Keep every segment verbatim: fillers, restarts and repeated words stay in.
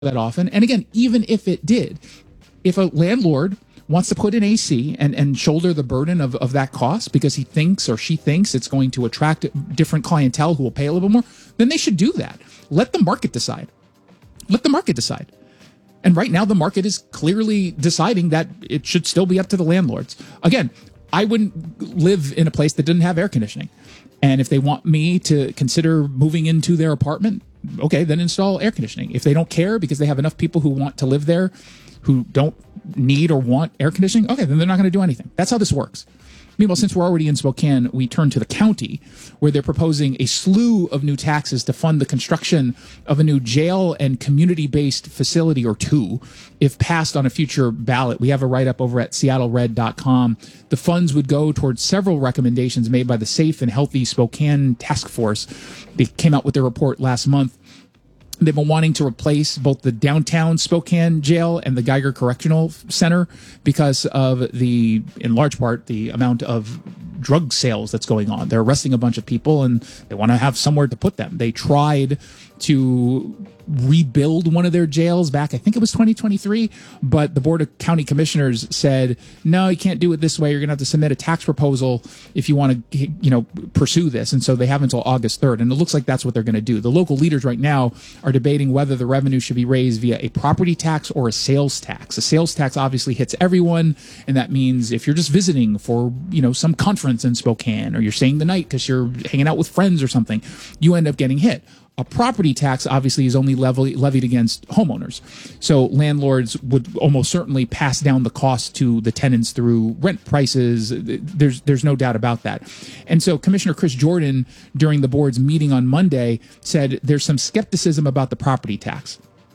that often. And again, even if it did, if a landlord wants to put in A C and, and shoulder the burden of, of that cost because he thinks or she thinks it's going to attract different clientele who will pay a little bit more, then they should do that. Let the market decide. Let the market decide. And right now, the market is clearly deciding that it should still be up to the landlords. Again, I wouldn't live in a place that didn't have air conditioning. And if they want me to consider moving into their apartment, okay, then install air conditioning. If they don't care because they have enough people who want to live there who don't need or want air conditioning, okay, then they're not going to do anything. That's how this works. Meanwhile, since we're already in Spokane, we turn to the county, where they're proposing a slew of new taxes to fund the construction of a new jail and community-based facility or two, if passed on a future ballot. We have a write-up over at seattle red dot com. The funds would go towards several recommendations made by the Safe and Healthy Spokane Task Force. They came out with their report last month. They've been wanting to replace both the downtown Spokane jail and the Geiger Correctional Center because of the, in large part, the amount of drug sales that's going on. They're arresting a bunch of people and they want to have somewhere to put them. They tried to rebuild one of their jails back, I think it was twenty twenty-three, but the Board of County Commissioners said, no, you can't do it this way. You're going to have to submit a tax proposal if you want to, you know, pursue this. And so they have until August third. And it looks like that's what they're going to do. The local leaders right now are debating whether the revenue should be raised via a property tax or a sales tax. A sales tax obviously hits everyone. And that means if you're just visiting for, you know, some conference in Spokane, or you're staying the night because you're hanging out with friends or something, you end up getting hit. A property tax obviously is only level, levied against homeowners. So landlords would almost certainly pass down the cost to the tenants through rent prices. There's there's no doubt about that. And so Commissioner Chris Jordan, during the board's meeting on Monday, said there's some skepticism about the property tax.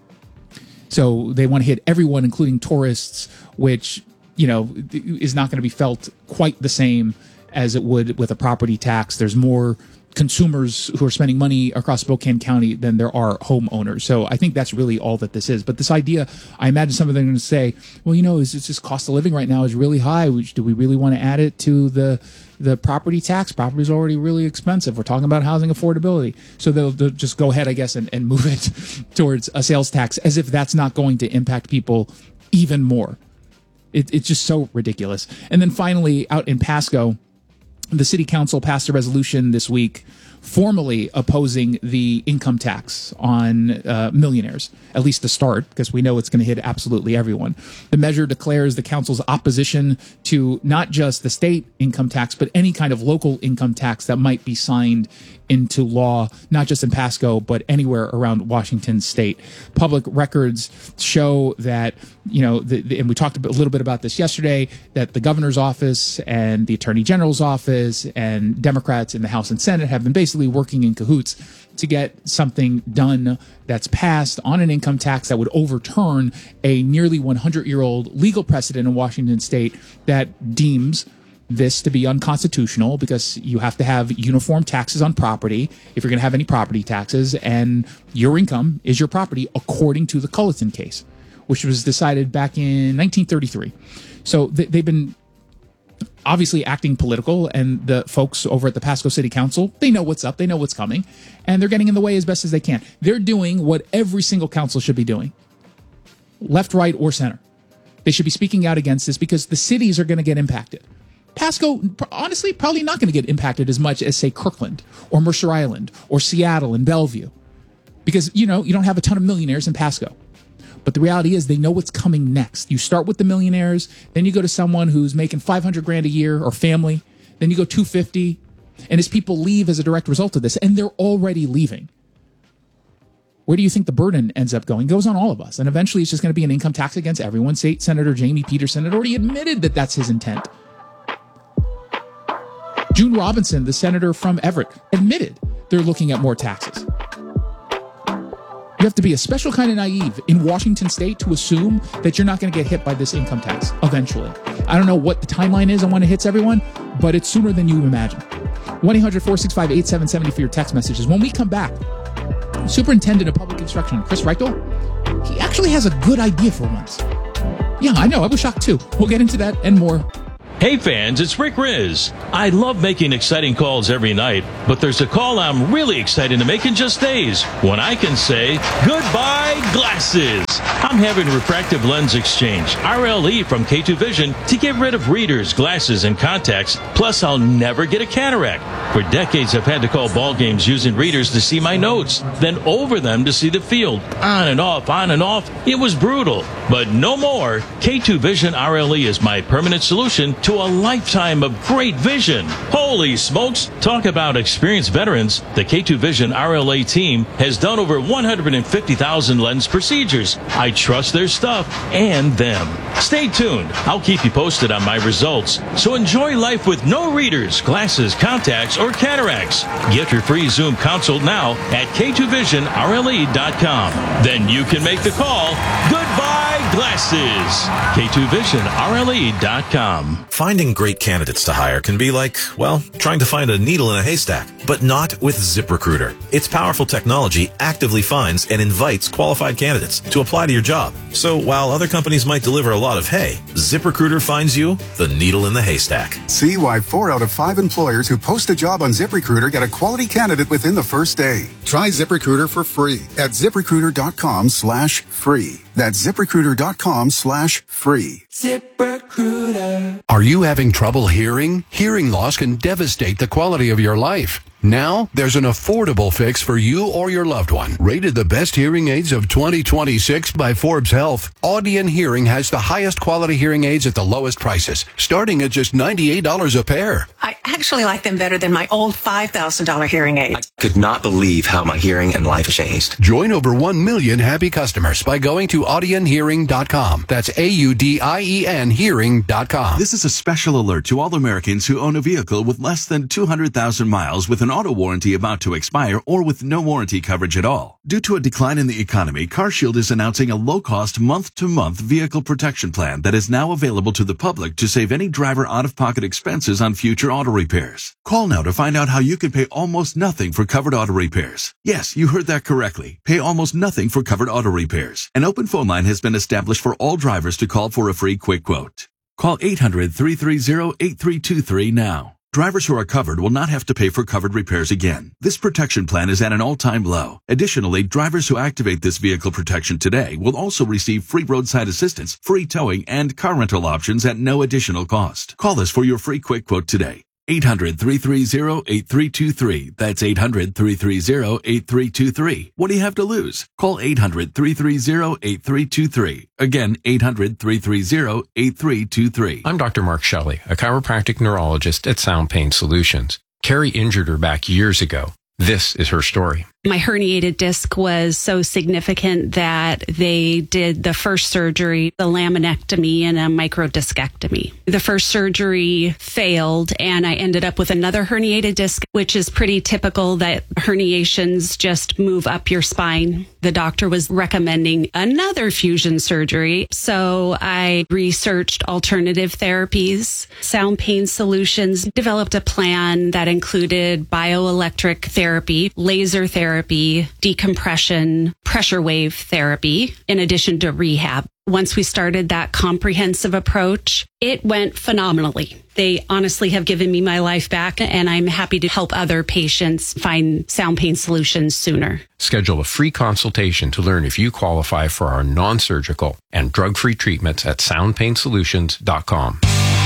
So they want to hit everyone, including tourists, which, you know, is not going to be felt quite the same as it would with a property tax. There's more consumers who are spending money across Spokane County than there are homeowners. So I think that's really all that this is. But this idea, I imagine some of them are going to say, well, you know, is it's just cost of living right now is really high. Do we really want to add it to the the property tax? Property is already really expensive. We're talking about housing affordability. So they'll, they'll just go ahead, I guess, and, and move it towards a sales tax as if that's not going to impact people even more. It, it's just so ridiculous. And then finally, out in Pasco, the city council passed a resolution this week formally opposing the income tax on uh, millionaires, at least to start, because we know it's going to hit absolutely everyone. The measure declares the council's opposition to not just the state income tax, but any kind of local income tax that might be signed into law, not just in Pasco, but anywhere around Washington state. Public records show that, you know, the, the, and we talked a little bit about this yesterday, that the governor's office and the attorney general's office and Democrats in the House and Senate have been basically working in cahoots to get something done that's passed on an income tax that would overturn a nearly one hundred year old legal precedent in Washington state that deems this to be unconstitutional because you have to have uniform taxes on property if you're going to have any property taxes, and your income is your property according to the Culleton case, which was decided back in nineteen thirty-three. So th- they've been obviously acting political, and the folks over at the Pasco City Council, they know what's up, they know what's coming, and they're getting in the way as best as they can. They're doing what every single council should be doing, left, right, or center. They should be speaking out against this because the cities are going to get impacted. Pasco, honestly, probably not going to get impacted as much as, say, Kirkland or Mercer Island or Seattle and Bellevue, because, you know, you don't have a ton of millionaires in Pasco. But the reality is they know what's coming next. You start with the millionaires, then you go to someone who's making five hundred grand a year or family, then you go two hundred fifty, and as people leave as a direct result of this, and they're already leaving, where do you think the burden ends up going? It goes on all of us. And eventually it's just going to be an income tax against everyone. State Senator Jamie Peterson had already admitted that that's his intent. June Robinson, the senator from Everett, admitted they're looking at more taxes. You have to be a special kind of naive in Washington state to assume that you're not going to get hit by this income tax eventually. I don't know what the timeline is on when it hits everyone, but it's sooner than you imagine. one eight hundred four six five eight seven seven zero for your text messages. When we come back, Superintendent of Public Instruction, Chris Reichel, he actually has a good idea for once. Yeah, I know. I was shocked too. We'll get into that and more Hey fans, it's Rick Riz. I love making exciting calls every night, but there's a call I'm really excited to make in just days when I can say goodbye glasses. I'm having refractive lens exchange, R L E from K two Vision, to get rid of readers, glasses, and contacts. Plus, I'll never get a cataract. For decades, I've had to call ball games using readers to see my notes, then over them to see the field. On and off, on and off. It was brutal. But no more. K two Vision R L E is my permanent solution to a lifetime of great vision. Holy smokes! Talk about experienced veterans. The K two Vision R L E team has done over one hundred fifty thousand lens procedures. I trust their stuff and them. Stay tuned. I'll keep you posted on my results. So enjoy life with no readers, glasses, contacts, or cataracts. Get your free Zoom consult now at K two vision R L E dot com. Then you can make the call. Goodbye glasses. K two vision R L E dot com. Finding great candidates to hire can be like, well, trying to find a needle in a haystack, but not with ZipRecruiter. Its powerful technology actively finds and invites qualified candidates to apply to your job. So while other companies might deliver a lot of hay, ZipRecruiter finds you the needle in the haystack. See why four out of five employers who post a job on ZipRecruiter get a quality candidate within the first day. Try ZipRecruiter for free at ZipRecruiter.com slash free. That's ZipRecruiter.com slash free. ZipRecruiter. Are you having trouble hearing? Hearing loss can devastate the quality of your life. Now, there's an affordable fix for you or your loved one. Rated the best hearing aids of twenty twenty-six by Forbes Health, Audien Hearing has the highest quality hearing aids at the lowest prices, starting at just ninety-eight dollars a pair. I actually like them better than my old five thousand dollars hearing aids. I could not believe how my hearing and life changed. Join over one million happy customers by going to audien hearing dot com. That's A U D I E N hearing dot com. This is a special alert to all Americans who own a vehicle with less than two hundred thousand miles with an auto warranty about to expire or with no warranty coverage at all. Due to a decline in the economy, CarShield is announcing a low-cost month-to-month vehicle protection plan that is now available to the public to save any driver out-of-pocket expenses on future auto repairs. Call now to find out how you can pay almost nothing for covered auto repairs. Yes, you heard that correctly. Pay almost nothing for covered auto repairs. An open phone line has been established for all drivers to call for a free quick quote. Call eight hundred, three three zero, eight three two three now. Drivers who are covered will not have to pay for covered repairs again. This protection plan is at an all-time low. Additionally, drivers who activate this vehicle protection today will also receive free roadside assistance, free towing, and car rental options at no additional cost. Call us for your free quick quote today. eight hundred, three three zero, eight three two three. That's eight hundred, three three zero, eight three two three. What do you have to lose? Call eight hundred, three three zero, eight three two three. Again, eight hundred, three three zero, eight three two three. I'm Doctor Mark Shelley, a chiropractic neurologist at Sound Pain Solutions. Carrie injured her back years ago. This is her story. My herniated disc was so significant that they did the first surgery, the laminectomy and a microdiscectomy. The first surgery failed and I ended up with another herniated disc, which is pretty typical that herniations just move up your spine. The doctor was recommending another fusion surgery. So I researched alternative therapies. Sound Pain Solutions developed a plan that included bioelectric therapy, laser therapy, Therapy, decompression, pressure wave therapy, in addition to rehab. Once we started that comprehensive approach, it went phenomenally. They honestly have given me my life back, and I'm happy to help other patients find sound pain solutions sooner. Schedule a free consultation to learn if you qualify for our non-surgical and drug-free treatments at sound pain solutions dot com.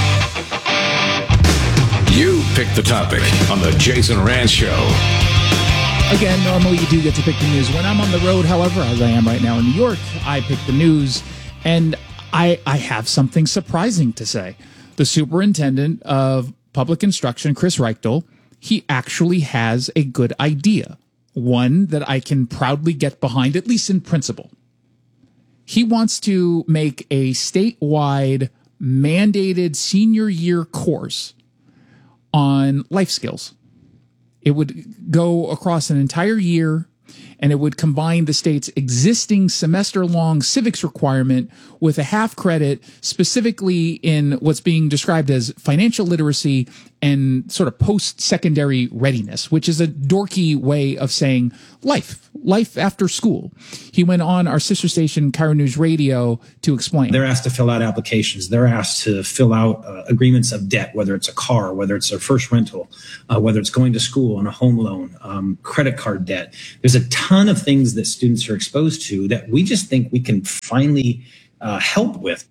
You pick the topic on the Jason Rantz Show. Again, normally you do get to pick the news. When I'm on the road, however, as I am right now in New York, I pick the news, and I, I have something surprising to say. The superintendent of public instruction, Chris Reichtel, he actually has a good idea, one that I can proudly get behind, at least in principle. He wants to make a statewide mandated senior year course on life skills. It would go across an entire year, and it would combine the state's existing semester-long civics requirement with a half credit specifically in what's being described as financial literacy and sort of post-secondary readiness, which is a dorky way of saying life, life after school. He went on our sister station, Cairo News Radio, to explain. They're asked to fill out applications. They're asked to fill out uh, agreements of debt, whether it's a car, whether it's their first rental, uh, whether it's going to school on a home loan, um, credit card debt. There's a ton of things that students are exposed to that we just think we can finally uh, help with.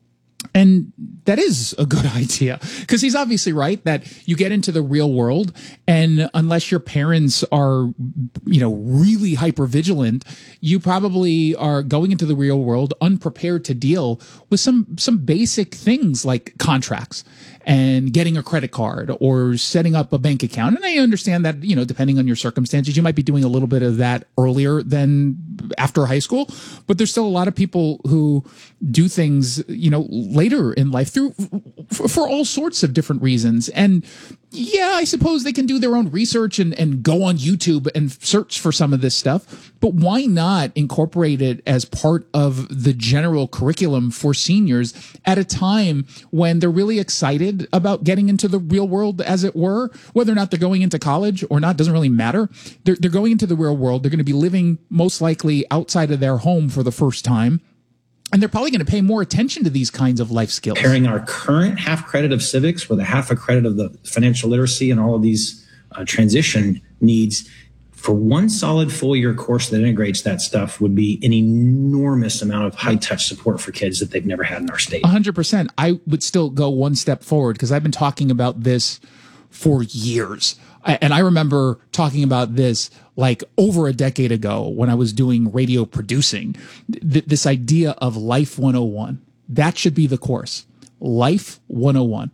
And that is a good idea, because he's obviously right that you get into the real world, and unless your parents are, you know, really hyper vigilant, you probably are going into the real world unprepared to deal with some some basic things like contracts and getting a credit card or setting up a bank account. And I understand that, you know, depending on your circumstances, you might be doing a little bit of that earlier than after high school, but there's still a lot of people who do things, you know, later in life through for, for all sorts of different reasons. And yeah, I suppose they can do their own research and, and go on YouTube and search for some of this stuff, but why not incorporate it as part of the general curriculum for seniors at a time when they're really excited about getting into the real world, as it were? Whether or not they're going into college or not doesn't really matter. They're, they're going into the real world. They're going to be living most likely outside of their home for the first time. And they're probably going to pay more attention to these kinds of life skills. Pairing our current half credit of civics with a half a credit of the financial literacy and all of these uh, transition needs for one solid full year course that integrates that stuff would be an enormous amount of high touch support for kids that they've never had in our state. one hundred percent. I would still go one step forward, because I've been talking about this for years. And I remember talking about this like over a decade ago when I was doing radio producing. Th- this idea of Life one oh one, that should be the course. Life one oh one.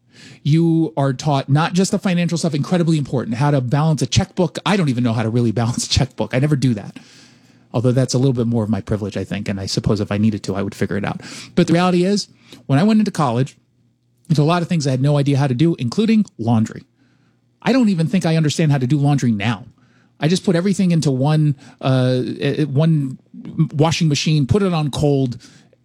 You are taught not just the financial stuff, incredibly important, how to balance a checkbook. I don't even know how to really balance a checkbook. I never do that. Although that's a little bit more of my privilege, I think. And I suppose if I needed to, I would figure it out. But the reality is, when I went into college, there's a lot of things I had no idea how to do, including laundry. I don't even think I understand how to do laundry now. I just put everything into one uh, one washing machine, put it on cold,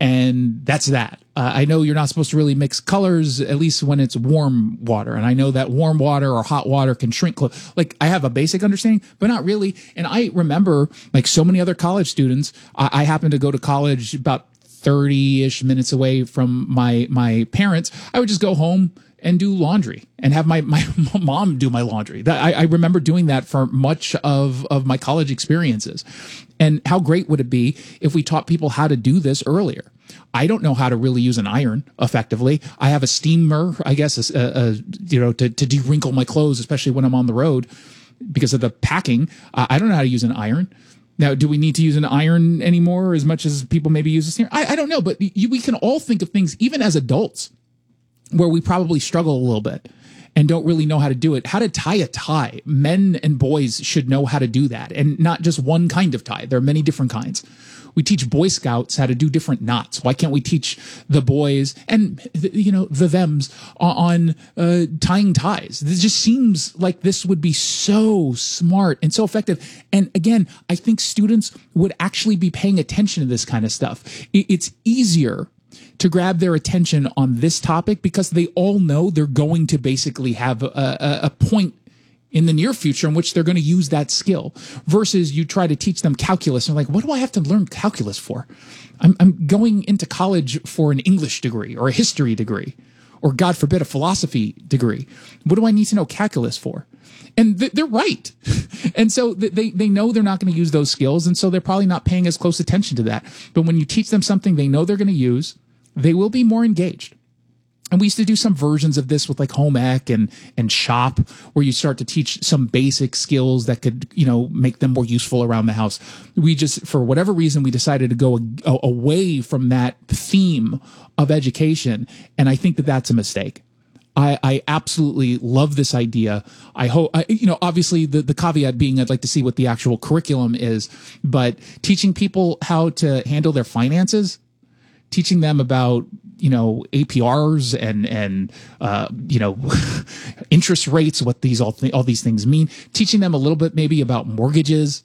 and that's that. Uh, I know you're not supposed to really mix colors, at least when it's warm water. And I know that warm water or hot water can shrink clothes. Like, I have a basic understanding, but not really. And I remember, like so many other college students, I, I happened to go to college about thirty-ish minutes away from my my parents. I would just go home and do laundry and have my, my mom do my laundry. That I, I remember doing that for much of, of my college experiences. And how great would it be if we taught people how to do this earlier? I don't know how to really use an iron effectively. I have a steamer, I guess, a, a, you know, to, to de-wrinkle my clothes, especially when I'm on the road because of the packing. Uh, I don't know how to use an iron. Now, do we need to use an iron anymore as much as people maybe use a steamer? I, I don't know, but you, we can all think of things, even as adults, where we probably struggle a little bit and don't really know how to do it. How to tie a tie. Men and boys should know how to do that, and not just one kind of tie. There are many different kinds. We teach Boy Scouts how to do different knots. Why can't we teach the boys and, you know, the thems on uh, tying ties? This just seems like this would be so smart and so effective. And again, I think students would actually be paying attention to this kind of stuff. It's easier to grab their attention on this topic because they all know they're going to basically have a, a, a point in the near future in which they're going to use that skill, versus you try to teach them calculus and like, what do I have to learn calculus for? I'm, I'm going into college for an English degree or a history degree, or God forbid, a philosophy degree. What do I need to know calculus for? And th- they're right. And so th- they, they know they're not going to use those skills. And so they're probably not paying as close attention to that. But when you teach them something they know they're going to use, they will be more engaged. And we used to do some versions of this with like home ec and, and shop, where you start to teach some basic skills that could, you know, make them more useful around the house. We just, for whatever reason, we decided to go a, away from that theme of education. And I think that that's a mistake. I, I absolutely love this idea. I hope, I, you know, obviously the, the caveat being I'd like to see what the actual curriculum is, but teaching people how to handle their finances, teaching them about, you know, A P Rs and, and, uh, you know, interest rates, what these, all, th- all these things mean, teaching them a little bit maybe about mortgages.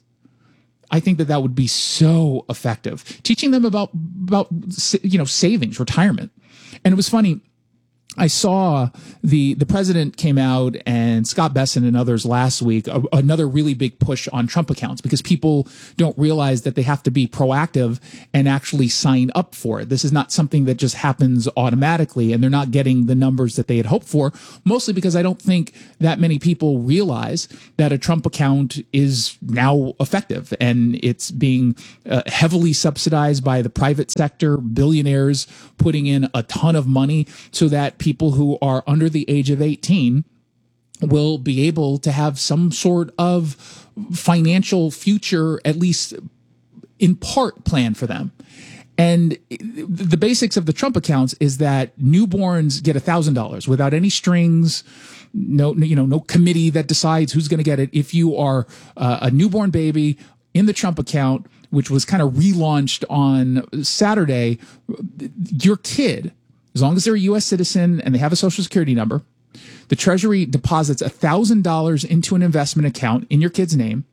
I think that that would be so effective. Teaching them about, about, you know, savings, retirement. And it was funny. I saw the the president came out and Scott Besson and others last week, a, another really big push on Trump accounts because people don't realize that they have to be proactive and actually sign up for it. This is not something that just happens automatically, and they're not getting the numbers that they had hoped for, mostly because I don't think that many people realize that a Trump account is now effective and it's being uh, heavily subsidized by the private sector, billionaires putting in a ton of money so that people who are under the age of eighteen will be able to have some sort of financial future, at least in part, planned for them. And the basics of the Trump accounts is that newborns get one thousand dollars without any strings, no, you know, no committee that decides who's going to get it. If you are uh, a newborn baby in the Trump account, which was kind of relaunched on Saturday, your kid, as long as they're a U S citizen and they have a social security number, the Treasury deposits one thousand dollars into an investment account in your kid's name.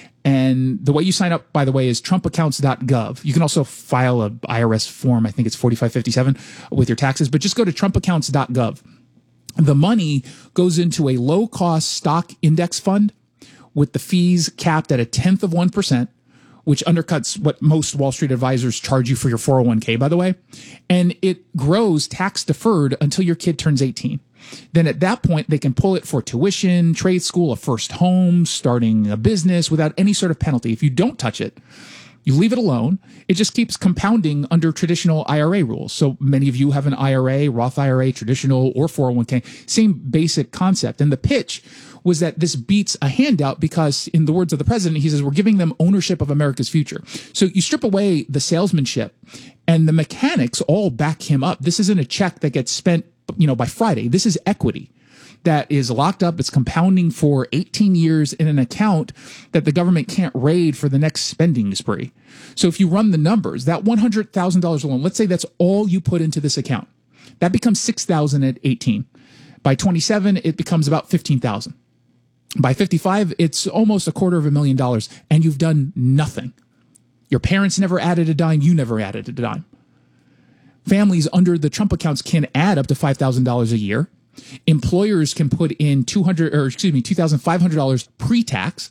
And the way you sign up, by the way, is trump accounts dot gov. You can also file a I R S form. I think it's forty-five fifty-seven with your taxes, but just go to trump accounts dot gov. The money goes into a low cost stock index fund with the fees capped at a tenth of one percent. Which undercuts what most Wall Street advisors charge you for your four oh one k, by the way. And it grows tax deferred until your kid turns eighteen. Then at that point, they can pull it for tuition, trade school, a first home, starting a business without any sort of penalty. If you don't touch it, you leave it alone, it just keeps compounding under traditional I R A rules. So many of you have an I R A, Roth I R A, traditional, or four oh one k. Same basic concept. And the pitch was that this beats a handout because, in the words of the president, he says, we're giving them ownership of America's future. So you strip away the salesmanship and the mechanics all back him up. This isn't a check that gets spent, you know, by Friday. This is equity that is locked up. It's compounding for eighteen years in an account that the government can't raid for the next spending spree. So if you run the numbers, that one hundred thousand dollars alone, let's say that's all you put into this account, that becomes six thousand dollars at eighteen. By twenty-seven, it becomes about fifteen thousand dollars. By fifty-five, it's almost a quarter of a million dollars, and you've done nothing. Your parents never added a dime. You never added a dime. Families under the Trump accounts can add up to five thousand dollars a year. Employers can put in two hundred, or excuse me, two thousand five hundred dollars pre-tax,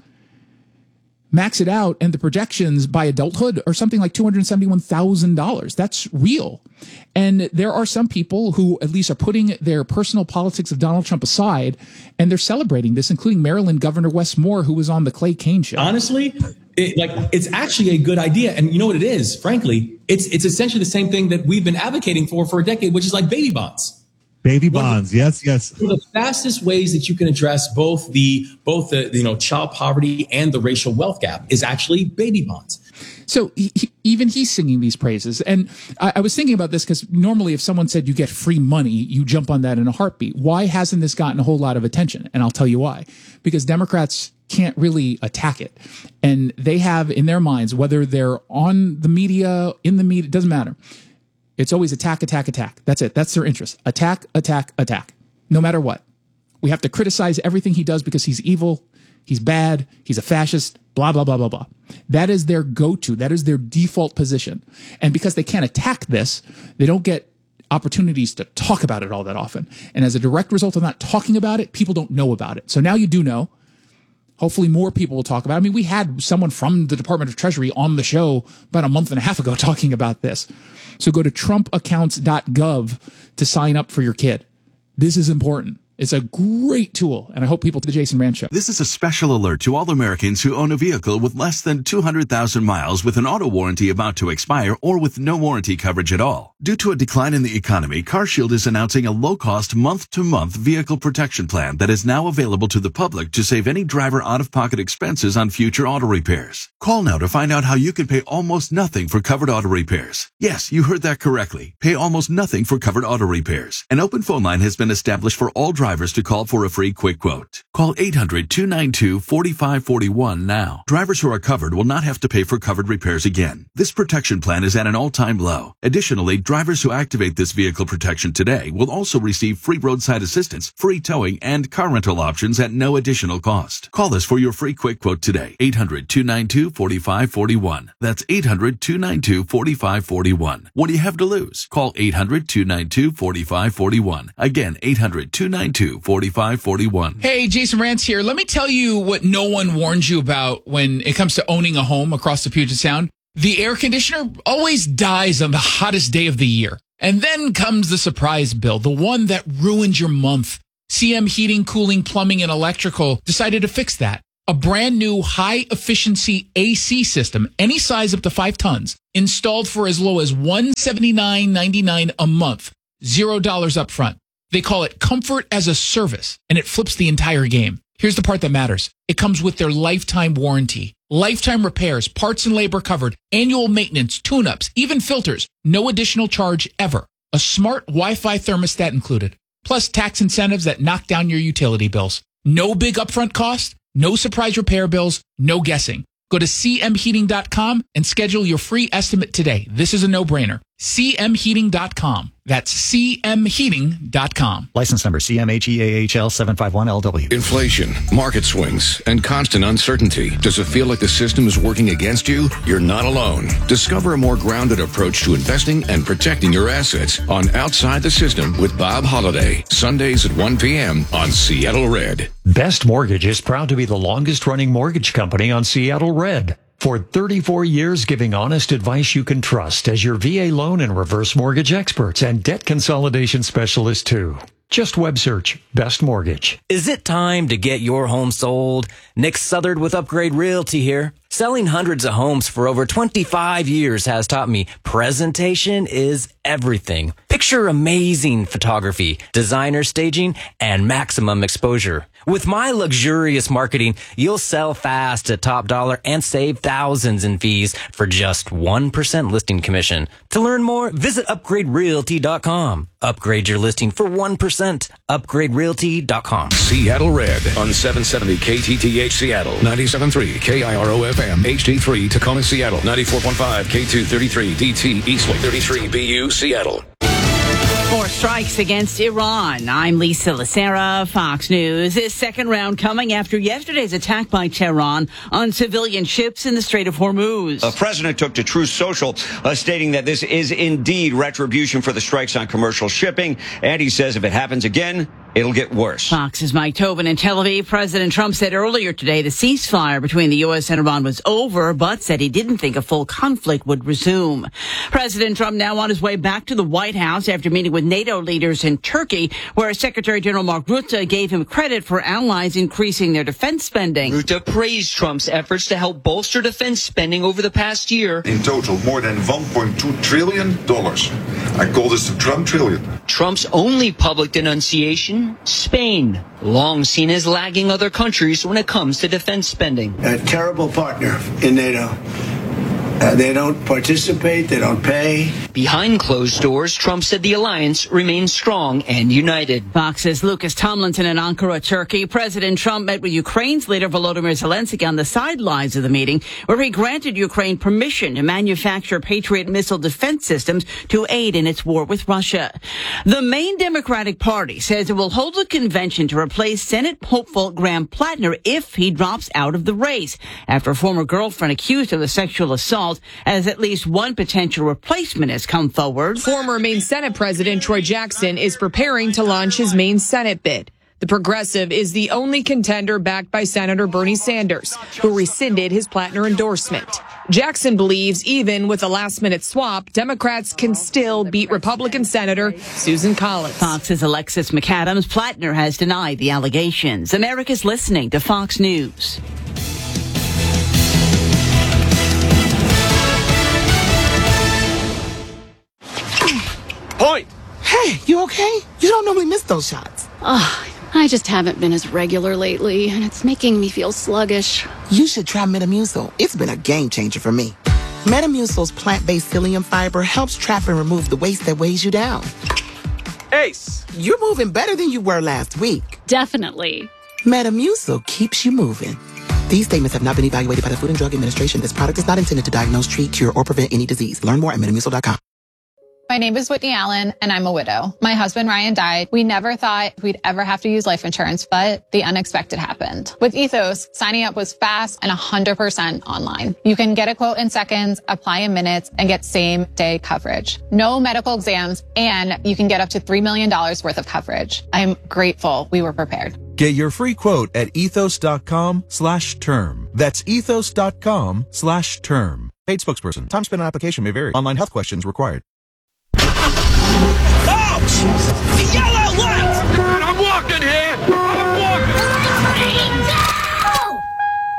max it out, and the projections by adulthood are something like two hundred seventy-one thousand dollars. That's real. And there are some people who at least are putting their personal politics of Donald Trump aside, and they're celebrating this, including Maryland Governor Wes Moore, who was on the Clay Cane show. Honestly, it, like it's actually a good idea. And you know what it is? Frankly, it's it's essentially the same thing that we've been advocating for for a decade, which is like baby bonds. Baby bonds, the, yes, yes. One of the fastest ways that you can address both the both the you know child poverty and the racial wealth gap is actually baby bonds. So he, he, even he's singing these praises. And I, I was thinking about this because normally if someone said you get free money, you jump on that in a heartbeat. Why hasn't this gotten a whole lot of attention? And I'll tell you why. Because Democrats can't really attack it. And they have in their minds, whether they're on the media, in the media, it doesn't matter. It's always attack, attack, attack. That's it. That's their interest. Attack, attack, attack. No matter what. We have to criticize everything he does because he's evil, he's bad, he's a fascist, blah, blah, blah, blah, blah. That is their go-to. That is their default position. And because they can't attack this, they don't get opportunities to talk about it all that often. And as a direct result of not talking about it, people don't know about it. So now you do know. Hopefully more people will talk about it. I mean, we had someone from the Department of Treasury on the show about a month and a half ago talking about this. So go to trump accounts dot gov to sign up for your kid. This is important. It's a great tool, and I hope people to the Jason Rand Show. This is a special alert to all Americans who own a vehicle with less than two hundred thousand miles with an auto warranty about to expire or with no warranty coverage at all. Due to a decline in the economy, CarShield is announcing a low-cost month-to-month vehicle protection plan that is now available to the public to save any driver out-of-pocket expenses on future auto repairs. Call now to find out how you can pay almost nothing for covered auto repairs. Yes, you heard that correctly. Pay almost nothing for covered auto repairs. An open phone line has been established for all drivers drivers to call for a free quick quote. Call eight hundred, two nine two, four five four one now. Drivers who are covered will not have to pay for covered repairs again. This protection plan is at an all-time low. Additionally, drivers who activate this vehicle protection today will also receive free roadside assistance, free towing, and car rental options at no additional cost. Call us for your free quick quote today. eight hundred, two nine two, four five four one. That's eight hundred, two nine two, four five four one. What do you have to lose? Call eight hundred, two nine two, four five four one. Again, eight hundred, two nine two, four five four one. Hey, Jason Rantz here. Let me tell you what no one warns you about when it comes to owning a home across the Puget Sound. The air conditioner always dies on the hottest day of the year. And then comes the surprise bill, the one that ruins your month. C M Heating, Cooling, Plumbing, and Electrical decided to fix that. A brand new high-efficiency A C system, any size up to five tons, installed for as low as one hundred seventy-nine ninety-nine a month. Zero dollars up front. They call it Comfort as a Service, and it flips the entire game. Here's the part that matters. It comes with their lifetime warranty. Lifetime repairs, parts and labor covered, annual maintenance, tune-ups, even filters. No additional charge ever. A smart Wi-Fi thermostat included. Plus tax incentives that knock down your utility bills. No big upfront cost, no surprise repair bills, no guessing. Go to c m heating dot com and schedule your free estimate today. This is a no-brainer. c m heating dot com. That's c m heating dot com. License number C M H E A H L seven five one L W. Inflation, market swings, and constant uncertainty. Does it feel like the system is working against you? You're not alone. Discover a more grounded approach to investing and protecting your assets on Outside the System with Bob Holliday. Sundays at one p.m. on Seattle Red. Best Mortgage is proud to be the longest running mortgage company on Seattle Red. For thirty-four years, giving honest advice you can trust as your V A loan and reverse mortgage experts and debt consolidation specialists too. Just web search Best Mortgage. Is it time to get your home sold? Nick Southard with Upgrade Realty here. Selling hundreds of homes for over twenty-five years has taught me presentation is everything. Picture amazing photography, designer staging, and maximum exposure. With my luxurious marketing, you'll sell fast at top dollar and save thousands in fees for just one percent listing commission. To learn more, visit upgrade realty dot com. Upgrade your listing for one percent. upgrade realty dot com. Seattle Red on seven seventy K T T H Seattle, ninety-seven point three K I R O F M, H D three Tacoma Seattle, ninety-four point five K two thirty-three D T Eastlake, thirty-three B U Seattle. More strikes against Iran. I'm Lisa Lacera, Fox News. This second round coming after yesterday's attack by Tehran on civilian ships in the Strait of Hormuz. The president took to Truth Social, uh, stating that this is indeed retribution for the strikes on commercial shipping. And he says if it happens again, it'll get worse. Fox's Mike Tobin in Tel Aviv. President Trump said earlier today the ceasefire between the U S and Iran was over, but said he didn't think a full conflict would resume. President Trump now on his way back to the White House after meeting with NATO leaders in Turkey, where Secretary General Mark Rutte gave him credit for allies increasing their defense spending. Rutte praised Trump's efforts to help bolster defense spending over the past year. In total, more than one point two trillion dollars. I call this the Trump trillion. Trump's only public denunciation, Spain, long seen as lagging other countries when it comes to defense spending. A terrible partner in NATO. Uh, they don't participate, they don't pay. Behind closed doors, Trump said the alliance remains strong and united. Fox's Lucas Tomlinson in Ankara, Turkey. President Trump met with Ukraine's leader Volodymyr Zelensky on the sidelines of the meeting, where he granted Ukraine permission to manufacture Patriot missile defense systems to aid in its war with Russia. The main Democratic Party says it will hold a convention to replace Senate hopeful Graham Plattner if he drops out of the race, after a former girlfriend accused of a sexual assault, as at least one potential replacement has come forward. Former Maine Senate President Troy Jackson is preparing to launch his Maine Senate bid. The progressive is the only contender backed by Senator Bernie Sanders, who rescinded his Plattner endorsement. Jackson believes even with a last-minute swap, Democrats can still beat Republican Senator Susan Collins. Fox's Alexis McAdams. Plattner has denied the allegations. America's listening to Fox News. Point! Hey, you okay? You don't normally miss those shots. Oh, I just haven't been as regular lately, and it's making me feel sluggish. You should try Metamucil. It's been a game changer for me. Metamucil's plant-based psyllium fiber helps trap and remove the waste that weighs you down. Ace. You're moving better than you were last week. Definitely. Metamucil keeps you moving. These statements have not been evaluated by the Food and Drug Administration. This product is not intended to diagnose, treat, cure, or prevent any disease. Learn more at metamucil dot com. My name is Whitney Allen, and I'm a widow. My husband, Ryan, died. We never thought we'd ever have to use life insurance, but the unexpected happened. With Ethos, signing up was fast and one hundred percent online. You can get a quote in seconds, apply in minutes, and get same-day coverage. No medical exams, and you can get up to three million dollars worth of coverage. I'm grateful we were prepared. Get your free quote at ethos dot com slash term. That's ethos dot com slash term. Paid spokesperson. Time spent on application may vary. Online health questions required. Oh! The yellow light! I'm walking here! I'm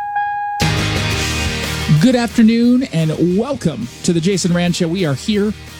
walking! Good afternoon and welcome to the Jason Rand Show. We are here